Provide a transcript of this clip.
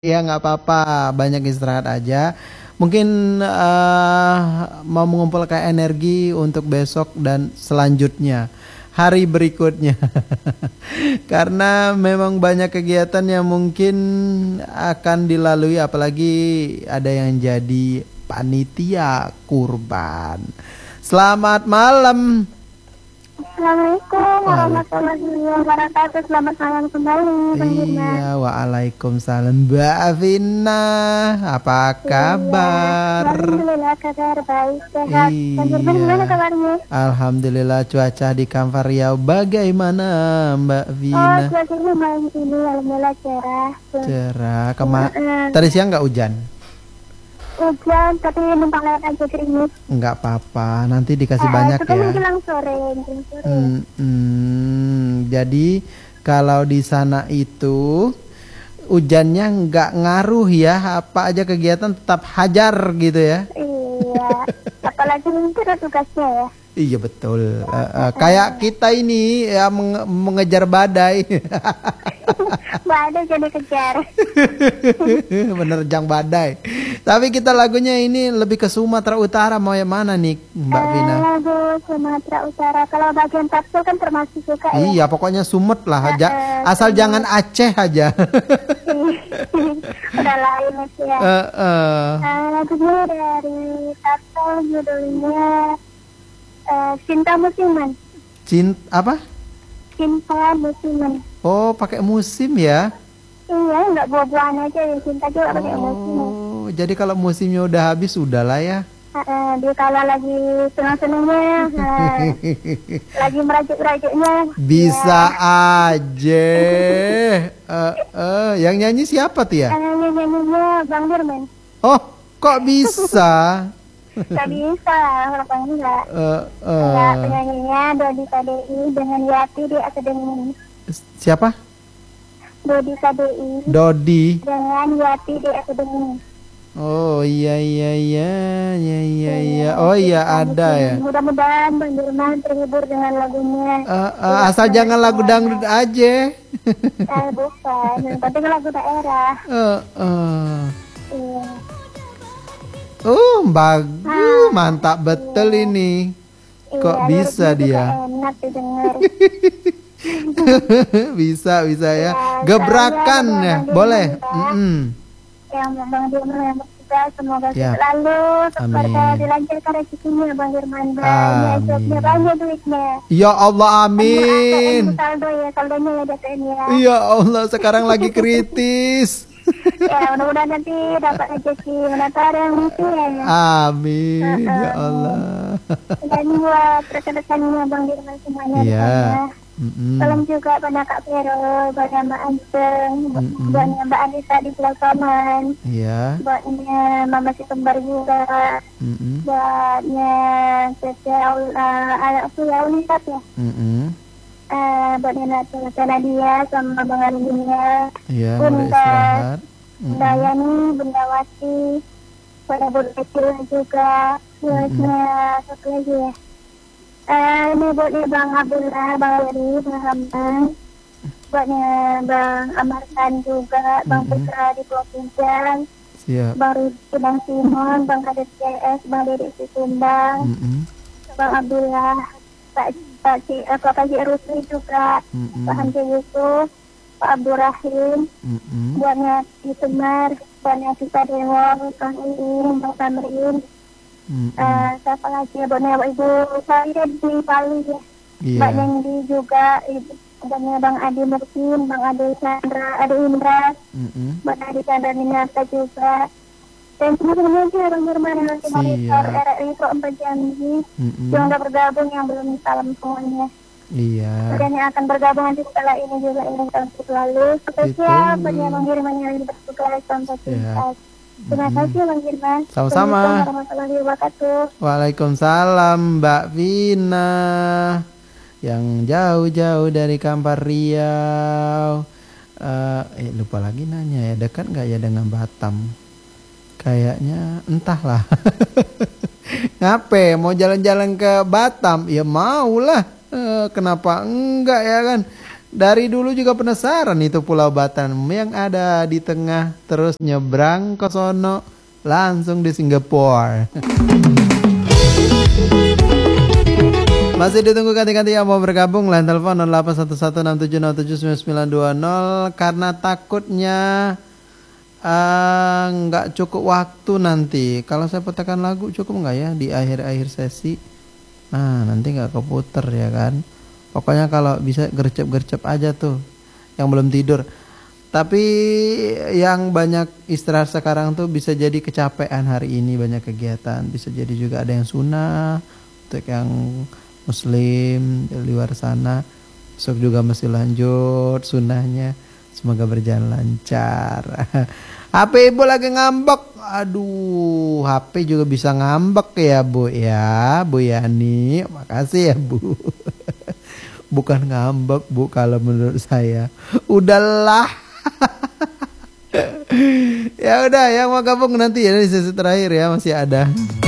Ya nggak apa-apa, banyak istirahat aja. Mungkin mau mengumpulkan energi untuk besok dan selanjutnya, hari berikutnya. Karena memang banyak kegiatan yang mungkin akan dilalui, apalagi ada yang jadi panitia kurban. Selamat malam. Assalamualaikum Waalaikumsalam. warahmatullahi wabarakatuh. Selamat malam kembali, Bang Firman. Iya, waalaikumsalam Mbak Vina. Apa Iya, kabar? alhamdulillah kabar baik, sehat. Bang Firman gimana Iya, kabarnya? alhamdulillah cuaca di Kampar Riau bagaimana Mbak Oh, Vina? cuacanya malam ini alhamdulillah cerah. Cerah. Heeh. Tadi siang nggak hujan? Hujan tapi numpang lewat aja gerimis. Nggak apa-apa, nanti dikasih banyak Itu kan ya. menjelang sore, menjelang sore. Jadi kalau di sana itu hujannya nggak ngaruh ya, apa aja kegiatan tetap hajar gitu ya. Iya, apalagi nanti ada tugasnya ya. Iya betul. Kayak kita ini ya mengejar badai, Badai jadi kejar. menerjang badai. Tapi kita lagunya ini lebih ke Sumatera Utara. Mau yang mana nih, Mbak Vina? Lagu Sumatera Utara. Kalau bagian Tapso kan termasuk suka ya. Iya, pokoknya Sumet lah aja. Asal Sumet. jangan Aceh aja. Udah lain ya. Lagunya dari Tapso judulnya Cinta Musiman. Apa? Cinta Musiman. Oh, pakai musim ya? Iya, nggak buah-buahan aja ya. Cinta juga pakai musim. Oh, jadi kalau musimnya udah habis, udahlah ya. Dia kalau lagi senang-senangnya, lagi merajuk-rajuknya. Bisa aja. Yang nyanyi siapa tuh ya? Nyanyinya Bang Firman. Oh, kok bisa? Gak bisa, orang panggil lah. Penyanyinya Dodi KDI dengan Yati di Akademi. Siapa? Dodi KDI Dodi. dengan Yati di Akademi. Oh iya. Oh iya ada ya. Mudah-mudahan Bang Firman terhibur dengan lagunya. Asal jangan lagu dangdut aja. Bukan, yang penting lagu daerah. Iya. Bagus, mantap betul ini. Kok Iya, bisa liriknya dia? juga enak didengar. Bisa ya. Ya, Gebrakan soalnya ya, Bang boleh. Firman yang Bang Firman yang bertugas, semoga Ya. selalu Amin. dilancarkan rezekinya Bang Firman, banyak Amin. jobnya, banyak duitnya. Ya Allah, ATM amin. saldo ya, saldonya ya DPN ya. Ya Allah, sekarang lagi kritis. Ya, mudah-mudahan nanti dapat rezeki mendatar yang lucu ya. Amin, ya Allah. Dan buat rekan-rekannya Bang Firman semuanya di Iya. sana. Salam juga pada Kak Vero, pada Mbak Anteng, buat Mbak Anissa di Pulau Saman, Iya. buatnya Mama si Kembar juga, buatnya Cece anak aku ya Unisat ya, buatnya Nadia sama Bang Ardinya, Iya, udah Bunda istirahat. Bunda Yani, Bunda Wati, pada Bunda Kecil juga, buatnya satu lagi ya. Ini buatnya Bang Abdullah, Bang Eri, Bang Hamdan, buatnya Bang Amarkan juga, Bang Putra di Pulau Pinjang, Siap. Bang Rudi, Bang Simon, Bang Kadet CS, Bang Dede Sisumbang, Bang Abdullah, Pak Haji Rusli juga, Pak Hamdi Yusuf, Pak Abdurrahim, buatnya di Semar, buatnya Sita Dewang, Bang Iin, Bang Tamrin, siapa lagi ya, buatnya Ibu Farida di Bali ya. Iya. Mbak Nengdi juga, buatnya Bang Adi Murtin, Bang Adi Indra, Bang Adi Chandra Ninata juga. Dan semuanya aja Bang Firman yang nanti monitor RRI Pro 4 Jambi yang udah bergabung, yang belum salam semuanya. Iya. Dan yang akan bergabung nanti setelah ini juga ini tahun lalu. Spesial buatnya Bang Firman yang bertugas sampai tuntas. Terima kasih Bang Firman. Sama-sama. Assalamualaikum warahmatullahi wabarakatuh. Waalaikumsalam Mbak Vina yang jauh-jauh dari Kampar Riau. Lupa lagi nanya ya, dekat nggak ya dengan Batam? Kayaknya entahlah. Ngapain mau jalan-jalan ke Batam? Ya mau lah. Kenapa enggak ya kan? Dari dulu juga penasaran itu Pulau Batam yang ada di tengah, terus nyebrang ke sono langsung di Singapura. Masih ditunggu kanti-kanti yang mau bergabung. Line telepon 081167079920 karena takutnya nggak cukup waktu nanti. Kalau saya putarkan lagu cukup nggak ya di akhir-akhir sesi? Nah nanti nggak keputer ya kan. Pokoknya kalau bisa gercep-gercep aja tuh yang belum tidur. Tapi yang banyak istirahat sekarang tuh bisa jadi kecapean hari ini, banyak kegiatan. Bisa jadi juga ada yang sunnah untuk yang muslim di luar sana. Besok juga masih lanjut sunnahnya. Semoga berjalan lancar. HP ibu lagi ngambek. Aduh, HP juga bisa ngambek ya Bu ya, Bu Yani. Makasih ya Bu. Bukan ngambek Bu kalau menurut saya. Udahlah. Ya udah, yang mau gabung nanti ya di sesi terakhir ya, masih ada.